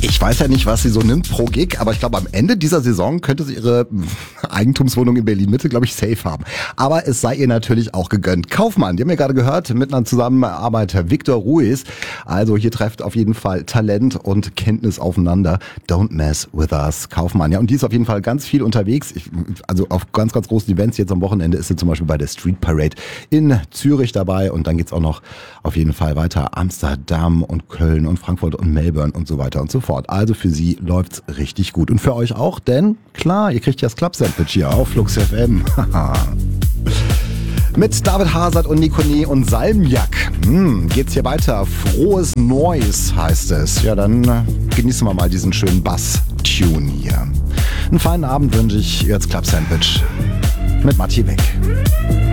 Ich weiß ja nicht, was sie so nimmt pro Gig, aber ich glaube, am Ende dieser Saison könnte sie ihre Eigentumswohnung in Berlin-Mitte, glaube ich, safe haben. Aber es sei ihr natürlich auch gegönnt. Kaufmann, die haben wir gerade gehört, mit einer Zusammenarbeit Victor Ruiz. Also hier trifft auf jeden Fall Talent und Kenntnis aufeinander. Don't mess with us, Kaufmann. Ja, und die ist auf jeden Fall ganz viel unterwegs. Also auf ganz, ganz großen Events. Jetzt am Wochenende ist sie zum Beispiel bei der Street Parade in Zürich dabei. Und dann geht's auch noch auf jeden Fall weiter. Amsterdam und Köln und Frankfurt und Melbourne und so weiter und so fort. Also für sie läuft's richtig gut. Und für euch auch, denn klar, ihr kriegt ja das Club-Sandwich hier auf Flux FM. Mit David Hazard und Nikone und Salmiak geht's hier weiter. Frohes Neues heißt es. Ja, dann genießen wir mal diesen schönen Bass-Tune hier. Einen feinen Abend wünsche ich, ihr als Club-Sandwich mit Matti Beck.